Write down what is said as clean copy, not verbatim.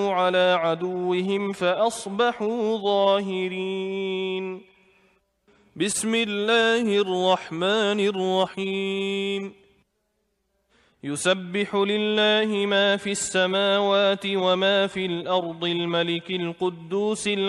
فدخلوا على عدوهم فأصبحوا ظاهرين. بسم الله الرحمن الرحيم. يسبح لله ما في السماوات وما في الأرض الملك القدوس